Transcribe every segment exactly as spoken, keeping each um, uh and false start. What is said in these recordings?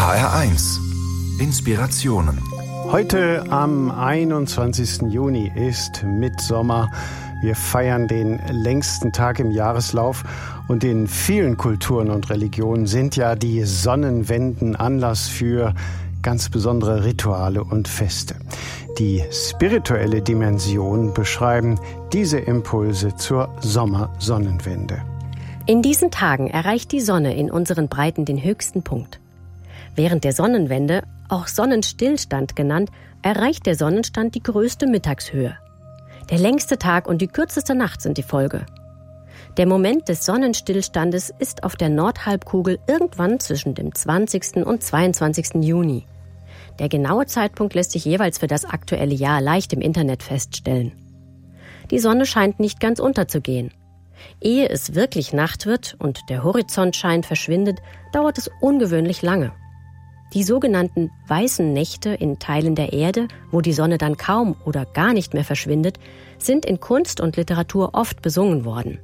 H R eins Inspirationen. Heute am einundzwanzigsten Juni ist Mittsommer. Wir feiern den längsten Tag im Jahreslauf und in vielen Kulturen und Religionen sind ja die Sonnenwenden Anlass für ganz besondere Rituale und Feste. Die spirituelle Dimension beschreiben diese Impulse zur Sommersonnenwende. In diesen Tagen erreicht die Sonne in unseren Breiten den höchsten Punkt. Während der Sonnenwende, auch Sonnenstillstand genannt, erreicht der Sonnenstand die größte Mittagshöhe. Der längste Tag und die kürzeste Nacht sind die Folge. Der Moment des Sonnenstillstandes ist auf der Nordhalbkugel irgendwann zwischen dem zwanzigsten und zweiundzwanzigsten Juni. Der genaue Zeitpunkt lässt sich jeweils für das aktuelle Jahr leicht im Internet feststellen. Die Sonne scheint nicht ganz unterzugehen. Ehe es wirklich Nacht wird und der Horizontschein verschwindet, dauert es ungewöhnlich lange. Die sogenannten weißen Nächte in Teilen der Erde, wo die Sonne dann kaum oder gar nicht mehr verschwindet, sind in Kunst und Literatur oft besungen worden.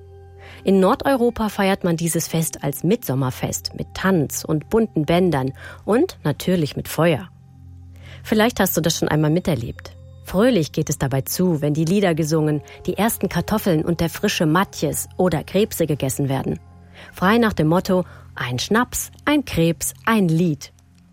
In Nordeuropa feiert man dieses Fest als Mittsommerfest mit Tanz und bunten Bändern und natürlich mit Feuer. Vielleicht hast du das schon einmal miterlebt. Fröhlich geht es dabei zu, wenn die Lieder gesungen, die ersten Kartoffeln und der frische Matjes oder Krebse gegessen werden. Frei nach dem Motto, ein Schnaps, ein Krebs, ein Lied.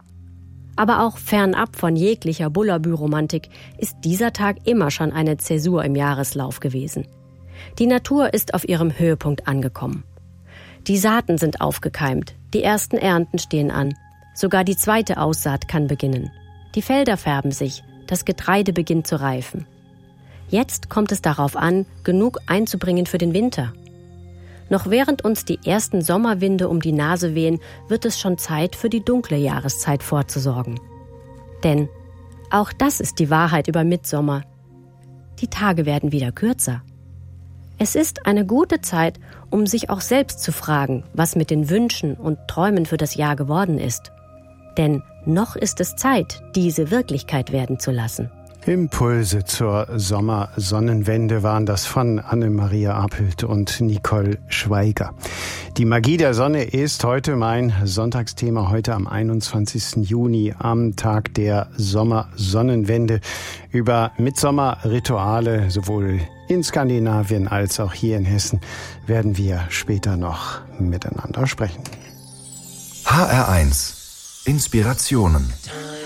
Aber auch fernab von jeglicher Bullabü-Romantik ist dieser Tag immer schon eine Zäsur im Jahreslauf gewesen. Die Natur ist auf ihrem Höhepunkt angekommen. Die Saaten sind aufgekeimt, die ersten Ernten stehen an. Sogar die zweite Aussaat kann beginnen. Die Felder färben sich, das Getreide beginnt zu reifen. Jetzt kommt es darauf an, genug einzubringen für den Winter. Noch während uns die ersten Sommerwinde um die Nase wehen, wird es schon Zeit für die dunkle Jahreszeit vorzusorgen. Denn auch das ist die Wahrheit über Mittsommer. Die Tage werden wieder kürzer. Es ist eine gute Zeit, um sich auch selbst zu fragen, was mit den Wünschen und Träumen für das Jahr geworden ist. Denn noch ist es Zeit, diese Wirklichkeit werden zu lassen. Impulse zur Sommersonnenwende waren das von Anne-Maria Apelt und Nicole Schweiger. Die Magie der Sonne ist heute mein Sonntagsthema, heute am einundzwanzigsten Juni, am Tag der Sommersonnenwende. Über Mittsommerrituale, sowohl in Skandinavien als auch hier in Hessen, werden wir später noch miteinander sprechen. H R eins Inspirationen.